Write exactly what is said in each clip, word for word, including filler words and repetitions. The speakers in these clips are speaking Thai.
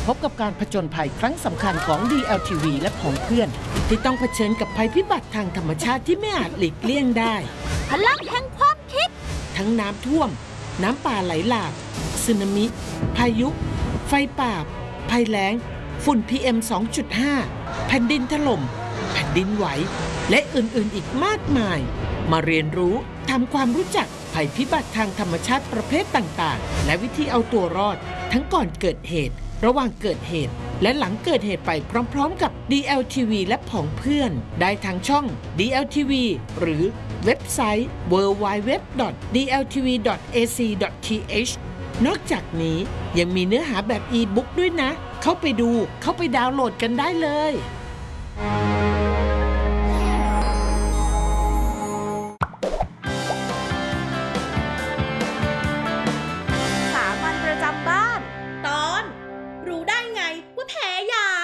พบกับการผจญภัยครั้งสำคัญของ ดี แอล ที วี และของเพื่อนที่ต้องเผชิญกับภัยพิบัติทางธรรมชาติที่ไม่อาจหลีกเลี่ยงได้พลังแห่งความคิดทั้งน้ำท่วมน้ำป่าไหลหลากสึนามิพายุไฟป่าภัยแล้งฝุ่น พี เอ็ม สองจุดห้า แผ่นดินถล่มแผ่นดินไหวและอื่นๆอีกมากมายมาเรียนรู้ทำความรู้จักภัยพิบัติทางธรรมชาติประเภทต่างๆและวิธีเอาตัวรอดทั้งก่อนเกิดเหตุระหว่างเกิดเหตุและหลังเกิดเหตุไปพร้อมๆกับ ดี แอล ที วี และผองเพื่อนได้ทางช่อง ดี แอล ที วี หรือเว็บไซต์ ดับเบิลยู ดับเบิลยู ดับเบิลยู ดอท ดี แอล ที วี ดอท เอ ซี ดอท ที เอช นอกจากนี้ยังมีเนื้อหาแบบอีบุ๊กด้วยนะเข้าไปดูเข้าไปดาวน์โหลดกันได้เลยสามัญประจำบ้านตอนรู้ได้ไงว่าแพ้ยา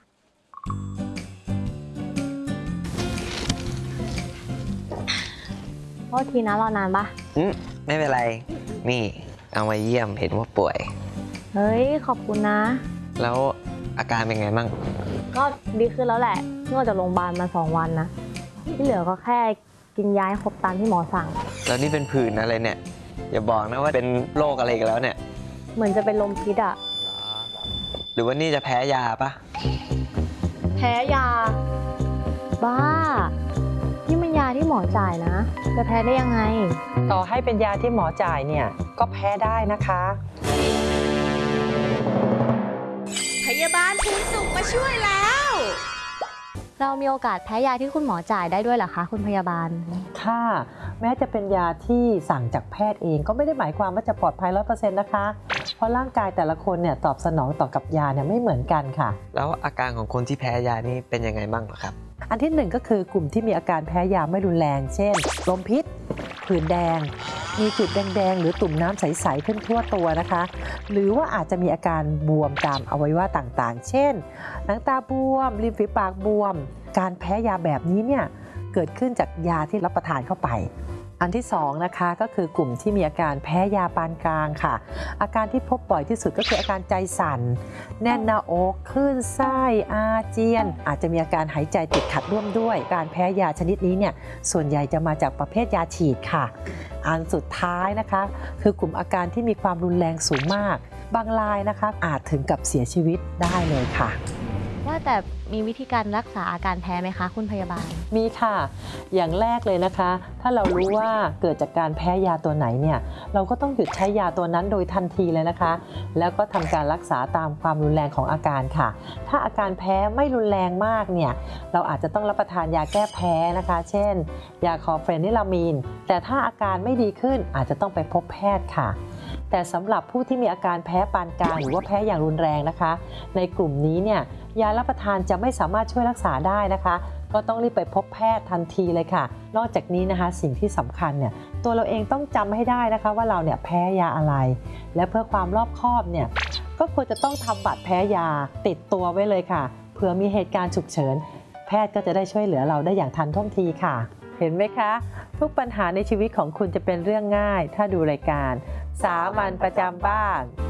โทษทีนะรอนานปะอืมไม่เป็นไรนี่เอามาเยี่ยมเห็นว่าป่วยเฮ้ยขอบคุณนะแล้วอาการเป็นไงบ้างก็ดีขึ้นแล้วแหละเพิ่งออกจากโรงพยาบาลมาสองวันนะที่เหลือก็แค่กินยาให้ครบตามที่หมอสั่งแล้วนี่เป็นผื่นอะไรเนี่ยอย่าบอกนะว่าเป็นโรคอะไรกันแล้วเนี่ยเหมือนจะเป็นลมพิษอะหรือว่านี่จะแพ้ยาปะแพ้ยาบ้านี่มันยาที่หมอจ่ายนะจะแพ้ได้ยังไงต่อให้เป็นยาที่หมอจ่ายเนี่ยก็แพ้ได้นะคะพยาบาลภูนสุขมาช่วยแล้วเรามีโอกาสแพ้ยาที่คุณหมอจ่ายได้ด้วยเหรอคะคุณพยาบาลค่ะแม้จะเป็นยาที่สั่งจากแพทย์เองก็ไม่ได้หมายความว่าจะปลอดภัยร้อยเปอร์เซ็นต์นะคะเพราะร่างกายแต่ละคนเนี่ยตอบสนองต่อกับยาเนี่ยไม่เหมือนกันค่ะแล้วอาการของคนที่แพ้ยานี่เป็นยังไงบ้างเหรอครับอันที่หนึ่งก็คือกลุ่มที่มีอาการแพ้ยาไม่รุนแรงเช่นลมพิษผื่นแดงมีจุดแดงๆหรือตุ่มน้ำใสๆขึ้นทั่วตัวนะคะหรือว่าอาจจะมีอาการบวมตามอวัยวะต่างๆเช่นหนังตาบวมริมฝีปากบวมการแพ้ยาแบบนี้เนี่ยเกิดขึ้นจากยาที่รับประทานเข้าไปอันที่สองนะคะก็คือกลุ่มที่มีอาการแพ้ยาปานกลางค่ะอาการที่พบบ่อยที่สุดก็คืออาการใจสั่นแน่นหน้าอกคลื่นไส้อาเจียนอาจจะมีอาการหายใจติดขัดร่วมด้วยการแพ้ยาชนิดนี้เนี่ยส่วนใหญ่จะมาจากประเภทยาฉีดค่ะอันสุดท้ายนะคะคือกลุ่มอาการที่มีความรุนแรงสูงมากบางรายนะคะอาจถึงกับเสียชีวิตได้เลยค่ะว่าแต่มีวิธีการรักษาอาการแพ้ไหมคะคุณพยาบาลมีค่ะอย่างแรกเลยนะคะถ้าเรารู้ว่าเกิดจากการแพ้ยาตัวไหนเนี่ยเราก็ต้องหยุดใช้ยาตัวนั้นโดยทันทีเลยนะคะแล้วก็ทำการรักษาตามความรุนแรงของอาการค่ะถ้าอาการแพ้ไม่รุนแรงมากเนี่ยเราอาจจะต้องรับประทานยาแก้แพ้นะคะเช่นยาคลอเฟนิรามีนแต่ถ้าอาการไม่ดีขึ้นอาจจะต้องไปพบแพทย์ค่ะแต่สำหรับผู้ที่มีอาการแพ้ปานกลางหรือว่าแพ้อย่างรุนแรงนะคะในกลุ่มนี้เนี่ยยารับประทานจะไม่สามารถช่วยรักษาได้นะคะก็ต้องรีบไปพบแพทย์ทันทีเลยค่ะนอกจากนี้นะคะสิ่งที่สำคัญเนี่ยตัวเราเองต้องจำให้ได้นะคะว่าเราเนี่ยแพ้ยาอะไรและเพื่อความรอบคอบเนี่ยก็ควรจะต้องทำบัตรแพ้ยาติดตัวไว้เลยค่ะเผื่อมีเหตุการณ์ฉุกเฉินแพทย์ก็จะได้ช่วยเหลือเราได้อย่างทันท่วงทีค่ะเห็นไหมคะทุกปัญหาในชีวิตของคุณจะเป็นเรื่องง่ายถ้าดูรายการสามัญประจำบ้าน